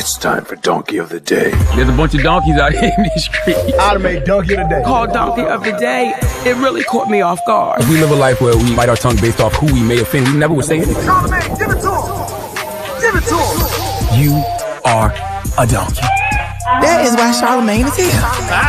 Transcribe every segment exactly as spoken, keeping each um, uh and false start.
It's time for Donkey of the Day. There's a bunch of donkeys out here in these streets. I'd have made Donkey of the Day. Called Donkey of the Day. It really caught me off guard. If we live a life where we bite our tongue based off who we may offend, we never would say anything. Charlamagne, give it to him. Give it to him. You are a donkey. That is why Charlamagne is here.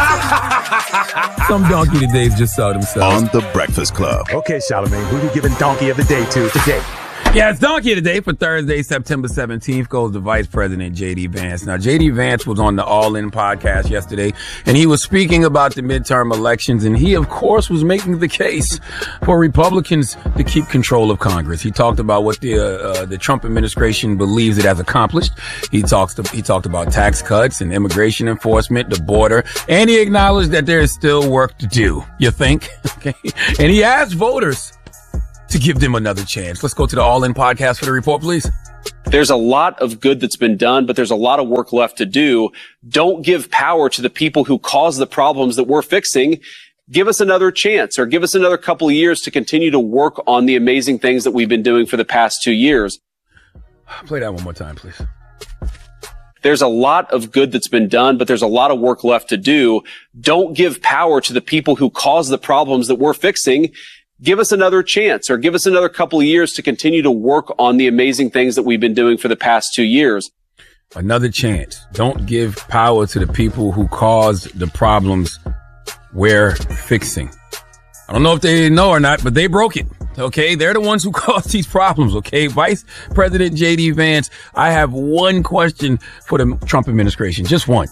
Some donkey todays just saw themselves. On the Breakfast Club. Okay, Charlamagne, who you giving Donkey of the Day to today? Yeah, it's Donkey of the Day for Thursday, September seventeenth, goes to Vice President J D. Vance. Now, J D. Vance was on the All In podcast yesterday, and he was speaking about the midterm elections, and he, of course, was making the case for Republicans to keep control of Congress. He talked about what the uh, uh, the Trump administration believes it has accomplished. He talks to, he talked about tax cuts and immigration enforcement, the border, and he acknowledged that there is still work to do. You think? Okay. And he asked voters to give them another chance. Let's go to the All In podcast for the report, please. There's a lot of good that's been done, but there's a lot of work left to do. Don't give power to the people who cause the problems that we're fixing. Give us another chance, or give us another couple of years to continue to work on the amazing things that we've been doing for the past two years. Play that one more time, please. There's a lot of good that's been done, but there's a lot of work left to do. Don't give power to the people who cause the problems that we're fixing. Give us another chance, or give us another couple of years to continue to work on the amazing things that we've been doing for the past two years. Another chance. Don't give power to the people who caused the problems we're fixing. I don't know if they know or not, but they broke it. Okay, they're the ones who caused these problems. Okay, Vice President J D. Vance, I have one question for the Trump administration. Just one.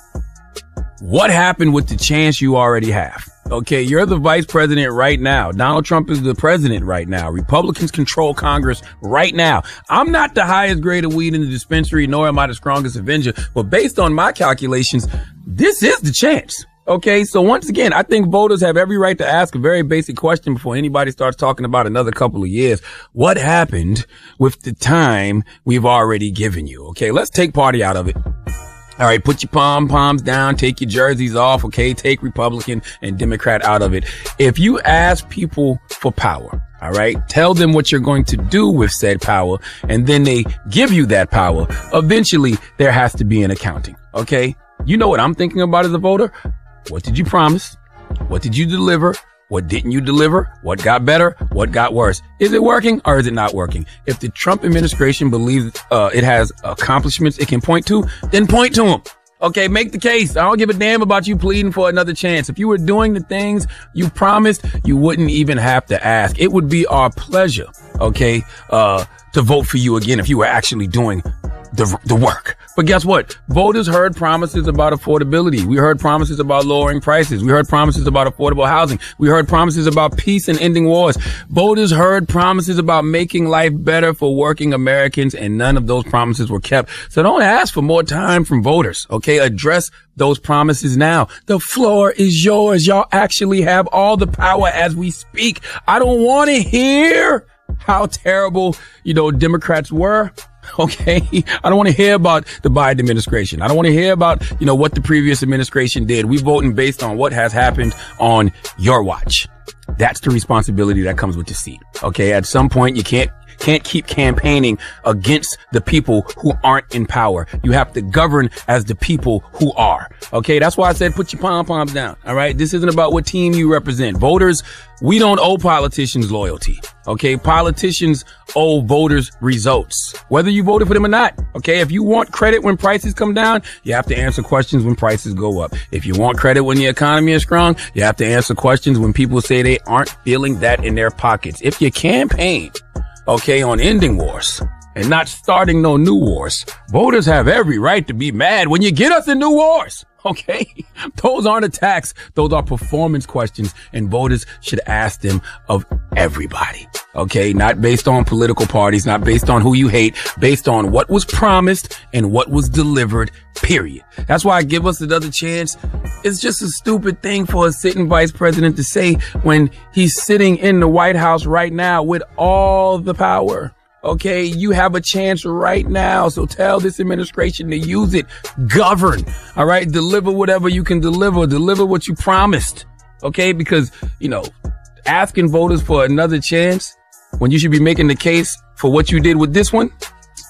What happened with the chance you already have? Okay, you're the vice president right now. Donald Trump is the president right now. Republicans control Congress right now. I'm not the highest grade of weed in the dispensary, nor am I the strongest Avenger. But based on my calculations, this is the chance. Okay, so once again, I think voters have every right to ask a very basic question before anybody starts talking about another couple of years. What happened with the time we've already given you? Okay, let's take party out of it. All right, put your pom-poms down, take your jerseys off, okay? Take Republican and Democrat out of it. If you ask people for power, all right, tell them what you're going to do with said power, and then they give you that power, eventually there has to be an accounting, okay? You know what I'm thinking about as a voter? What did you promise? What did you deliver? What didn't you deliver? What got better? What got worse? Is it working or is it not working? If the Trump administration believes uh, it has accomplishments it can point to, then point to them. Okay, make the case. I don't give a damn about you pleading for another chance. If you were doing the things you promised, you wouldn't even have to ask. It would be our pleasure, okay, uh, to vote for you again if you were actually doing the the work. But guess what? Voters heard promises about affordability. We heard promises about lowering prices. We heard promises about affordable housing. We heard promises about peace and ending wars. Voters heard promises about making life better for working Americans, and none of those promises were kept. So don't ask for more time from voters, okay? Address those promises now. The floor is yours. Y'all actually have all the power as we speak. I don't want to hear how terrible, you know, Democrats were. Okay. I don't want to hear about the Biden administration. I don't want to hear about, you know, what the previous administration did. We're voting based on what has happened on your watch. That's the responsibility that comes with the seat. Okay. At some point, you can't can't keep campaigning against the people who aren't in power. You have to govern as the people who are. Okay. That's why I said put your pom-poms down. All right. This isn't about what team you represent. Voters, we don't owe politicians loyalty. Okay. Politicians owe voters results, whether you voted for them or not. Okay. If you want credit when prices come down, you have to answer questions when prices go up. If you want credit when the economy is strong, you have to answer questions when people say they aren't feeling that in their pockets. If you campaign, okay, on ending wars and not starting no new wars, voters have every right to be mad when you get us in new wars. Okay, those aren't attacks. Those are performance questions, and voters should ask them of everybody. Okay, not based on political parties, not based on who you hate, based on what was promised and what was delivered, period. That's why I give us another chance. It's just a stupid thing for a sitting vice president to say when he's sitting in the White House right now with all the power. Okay, you have a chance right now. So tell this administration to use it. Govern. All right. Deliver whatever you can deliver. Deliver what you promised. Okay. Because, you know, asking voters for another chance when you should be making the case for what you did with this one,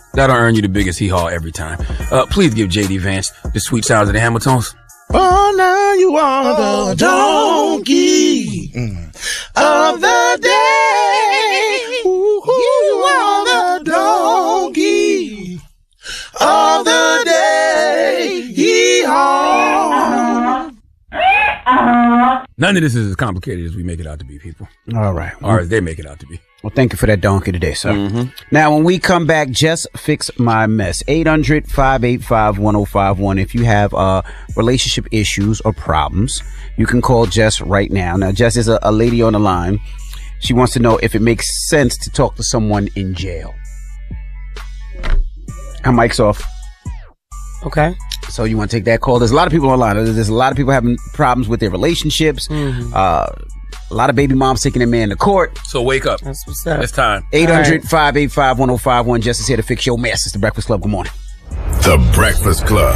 That'll earn you the biggest hee-haw every time. Uh, please give J D Vance the sweet sounds of the Hamiltons. Oh, now you are the donkey mm. of the day. Ooh, you are the donkey of the day. Yee-haw. None of this is as complicated as we make it out to be, people. All right. Or as they make it out to be. Well, thank you for that donkey today, sir. Mm-hmm. Now, when we come back, just fix my mess. eight hundred, five eight five, one oh five one. If you have uh, relationship issues or problems, you can call Jess right now. Now, Jess is a, a lady on the line. She wants to know if it makes sense to talk to someone in jail. Her mic's off. Okay. So you want to take that call? There's a lot of people online. There's a lot of people having problems with their relationships. Mm-hmm. Uh, a lot of baby moms taking their man to court. So wake up. That's what's up. It's time. eight hundred, five eight five, one oh five one. Justice here to fix your mess. It's The Breakfast Club. Good morning. The Breakfast Club.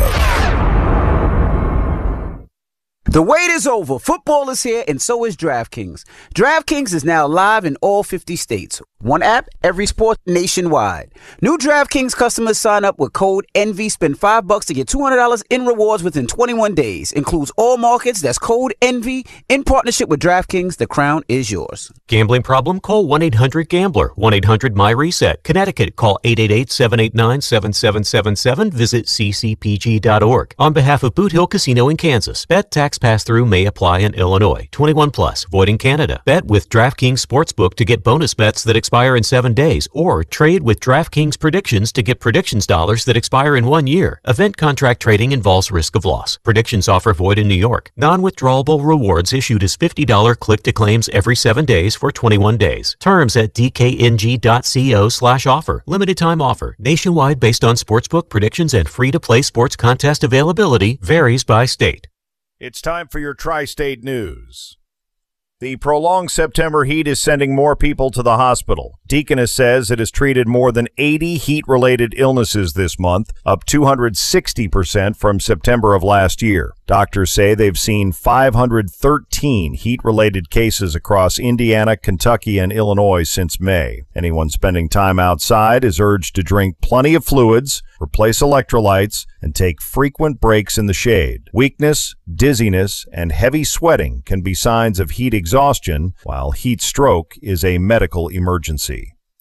The wait is over. Football is here, and so is DraftKings. DraftKings is now live in all fifty states. One app, every sport nationwide. New DraftKings customers sign up with code ENVY, spend five bucks to get two hundred dollars in rewards within twenty-one days. Includes all markets. That's code ENVY. In partnership with DraftKings, the crown is yours. Gambling problem? Call one eight hundred gambler. one eight hundred my reset. Connecticut, call eight eight eight, seven eight nine, seven seven seven seven. Visit c c p g dot org. On behalf of Boot Hill Casino in Kansas, bet tax pass-through may apply in Illinois. twenty-one plus, void in Canada. Bet with DraftKings Sportsbook to get bonus bets that expire in seven days, or trade with DraftKings Predictions to get predictions dollars that expire in one year. Event contract trading involves risk of loss. Predictions offer void in New York. Non-withdrawable rewards issued as fifty dollars click-to-claims every seven days for twenty-one days. Terms at d k n g dot co slash offer. Limited time offer. Nationwide based on sportsbook predictions and free-to-play sports contest availability. Varies by state. It's time for your Tri-State News. The prolonged September heat is sending more people to the hospital. Deaconess says it has treated more than eighty heat-related illnesses this month, up two hundred sixty percent from September of last year. Doctors say they've seen five hundred thirteen heat-related cases across Indiana, Kentucky, and Illinois since May. Anyone spending time outside is urged to drink plenty of fluids, replace electrolytes, and take frequent breaks in the shade. Weakness, dizziness, and heavy sweating can be signs of heat exhaustion, while heat stroke is a medical emergency.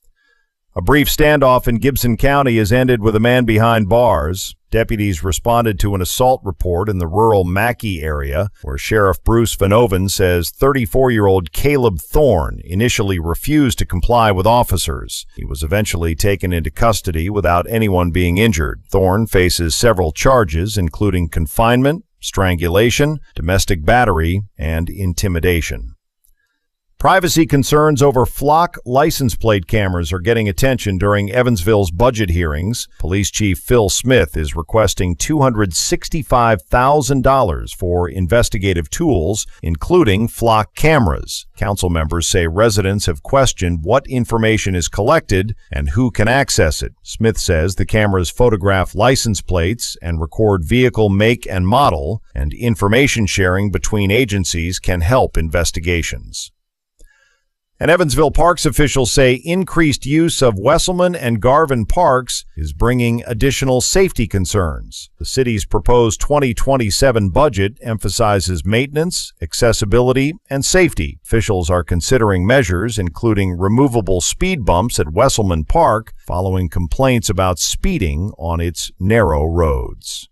A brief standoff in Gibson County has ended with a man behind bars. Deputies responded to an assault report in the rural Mackey area, where Sheriff Bruce Vanoven says thirty-four-year-old Caleb Thorne initially refused to comply with officers. He was eventually taken into custody without anyone being injured. Thorne faces several charges, including confinement, strangulation, domestic battery, and intimidation. Privacy concerns over flock license plate cameras are getting attention during Evansville's budget hearings. Police Chief Phil Smith is requesting two hundred sixty-five thousand dollars for investigative tools, including flock cameras. Council members say residents have questioned what information is collected and who can access it. Smith says the cameras photograph license plates and record vehicle make and model, and information sharing between agencies can help investigations. And Evansville Parks officials say increased use of Wesselman and Garvin parks is bringing additional safety concerns. The city's proposed twenty twenty-seven budget emphasizes maintenance, accessibility, and safety. Officials are considering measures including removable speed bumps at Wesselman Park following complaints about speeding on its narrow roads.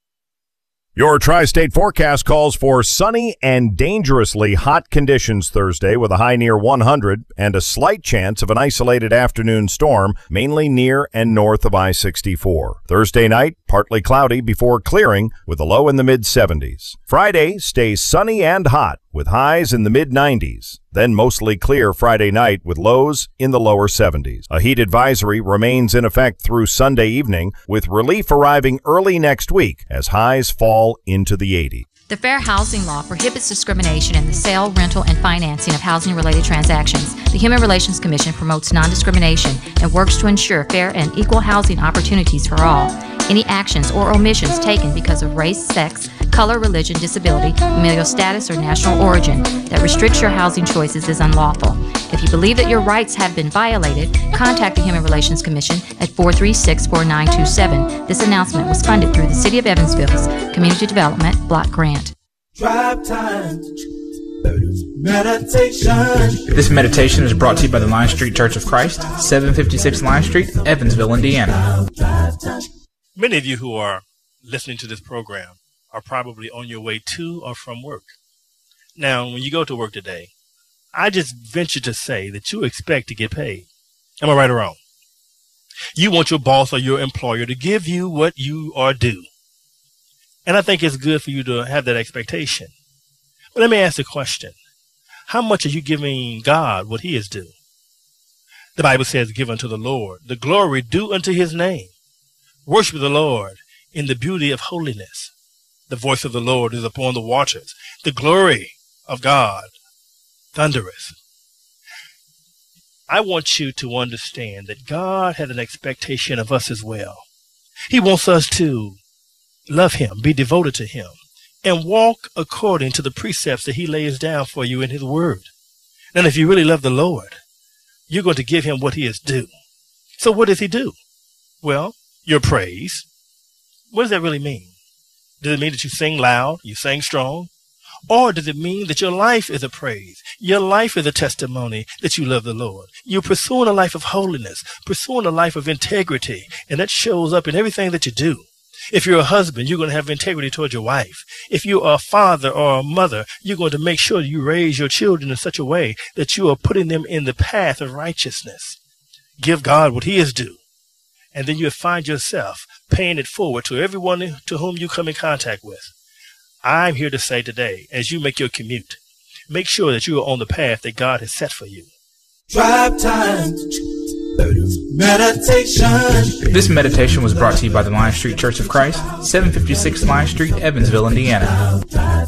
Your Tri-State forecast calls for sunny and dangerously hot conditions Thursday with a high near one hundred and a slight chance of an isolated afternoon storm, mainly near and north of I sixty-four. Thursday night, partly cloudy before clearing with a low in the mid seventies. Friday stays sunny and hot with highs in the mid nineties. Then mostly clear Friday night with lows in the lower seventies. A heat advisory remains in effect through Sunday evening, with relief arriving early next week as highs fall into the eighties. The Fair Housing Law prohibits discrimination in the sale, rental, and financing of housing-related transactions. The Human Relations Commission promotes non-discrimination and works to ensure fair and equal housing opportunities for all. Any actions or omissions taken because of race, sex, color, religion, disability, familial status, or national origin that restricts your housing choices is unlawful. If you believe that your rights have been violated, contact the Human Relations Commission at four three six, four nine two seven. This announcement was funded through the City of Evansville's Community Development Block Grant. Drive time. Meditation. This meditation is brought to you by the Line Street Church of Christ, seven fifty-six Line Street, Evansville, Indiana. Many of you who are listening to this program are probably on your way to or from work. Now, when you go to work today, I just venture to say that you expect to get paid. Am I right or wrong? You want your boss or your employer to give you what you are due. And I think it's good for you to have that expectation. But let me ask the question. How much are you giving God what he is due? The Bible says, give unto the Lord the glory due unto his name. Worship the Lord in the beauty of holiness. The voice of the Lord is upon the waters. The glory of God thundereth. I want you to understand that God has an expectation of us as well. He wants us to love him, be devoted to him, and walk according to the precepts that he lays down for you in his word. And if you really love the Lord, you're going to give him what he is due. So what does he do? Well, your praise. What does that really mean? Does it mean that you sing loud, you sing strong? Or does it mean that your life is a praise? Your life is a testimony that you love the Lord. You're pursuing a life of holiness, pursuing a life of integrity, and that shows up in everything that you do. If you're a husband, you're going to have integrity towards your wife. If you're a father or a mother, you're going to make sure you raise your children in such a way that you are putting them in the path of righteousness. Give God what he is due. And then you'll find yourself paying it forward to everyone to whom you come in contact with. I'm here to say today, as you make your commute, make sure that you are on the path that God has set for you. Drive time. Meditation. This meditation was brought to you by the Line Street Church of Christ, seven fifty-six Line Street, Evansville, Indiana.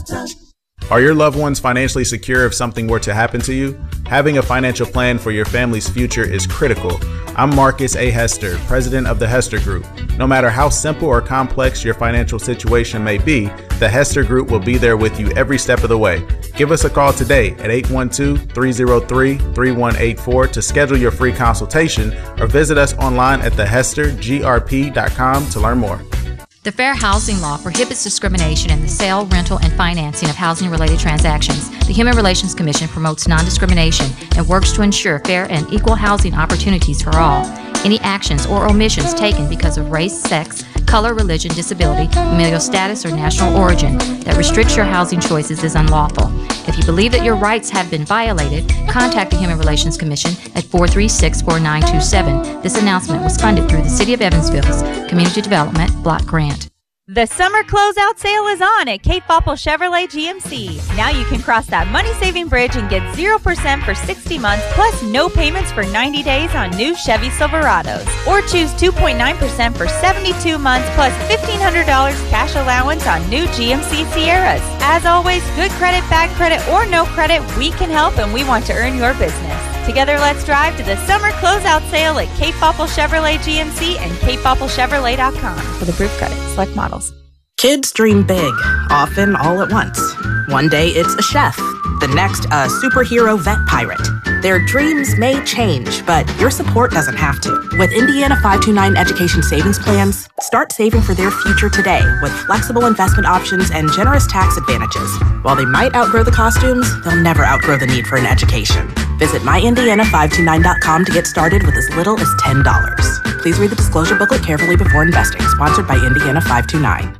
Are your loved ones financially secure if something were to happen to you? Having a financial plan for your family's future is critical. I'm Marcus A. Hester, president of the Hester Group. No matter how simple or complex your financial situation may be, the Hester Group will be there with you every step of the way. Give us a call today at eight one two, three zero three, three one eight four to schedule your free consultation, or visit us online at the hester g r p dot com to learn more. The Fair Housing Law prohibits discrimination in the sale, rental, and financing of housing-related transactions. The Human Relations Commission promotes non-discrimination and works to ensure fair and equal housing opportunities for all. Any actions or omissions taken because of race, sex, color, religion, disability, familial status, or national origin that restricts your housing choices is unlawful. If you believe that your rights have been violated, contact the Human Relations Commission at four three six, four nine two seven. This announcement was funded through the City of Evansville's Community Development Block Grant. The summer closeout sale is on at Cape Popple Chevrolet G M C. Now you can cross that money-saving bridge and get zero percent for sixty months, plus no payments for ninety days on new Chevy Silverados. Or choose two point nine percent for seventy-two months, plus fifteen hundred dollars cash allowance on new G M C Sierras. As always, good credit, bad credit, or no credit, we can help and we want to earn your business. Together, let's drive to the summer closeout sale at Cape Popple Chevrolet G M C and cape popple chevrolet dot com for the proof credit. Select models. Kids dream big, often all at once. One day it's a chef, the next a superhero vet pirate. Their dreams may change, but your support doesn't have to. With Indiana five two nine Education Savings Plans, start saving for their future today with flexible investment options and generous tax advantages. While they might outgrow the costumes, they'll never outgrow the need for an education. Visit my indiana five two nine dot com to get started with as little as ten dollars. Please read the disclosure booklet carefully before investing. Sponsored by Indiana five two nine.